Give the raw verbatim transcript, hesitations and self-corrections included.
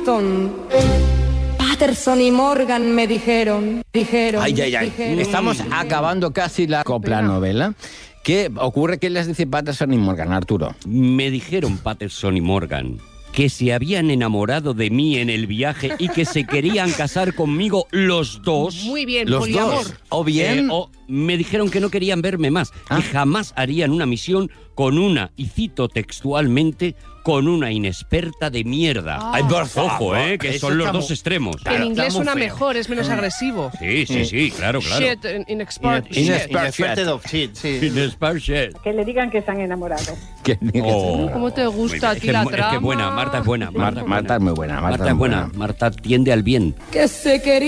Houston. Patterson y Morgan me dijeron, dijeron, Ay, ay, ay. dijeron, Estamos dijeron. acabando casi la copla novela. ¿Qué ocurre? ¿Qué les dice Patterson y Morgan, Arturo? Me dijeron Patterson y Morgan que se habían enamorado de mí en el viaje y que se querían casar conmigo los dos. Muy bien, Los poliamor. dos. O bien... Eh, o me dijeron que no querían verme más, Ah. que jamás harían una misión con una, y cito textualmente, con una inexperta de mierda. Ah. Ay, por favor. Ojo, eh, que Eso son los está dos muy- extremos. Que en Claro, inglés está muy suena feo. mejor, es menos agresivo. Sí, sí, sí, claro, claro. Shit, in- inexpert Ine- shit. Inexpert Inexperted of shit, sí. Inexpert shit. Que le digan que se han enamorado. Que- Oh. ¿Cómo te gusta a Es ti que la es mu- Es que trama? buena, Marta es buena. Marta, Marta, Marta es muy buena. Marta, Marta es buena. Marta tiende al bien. Que se querían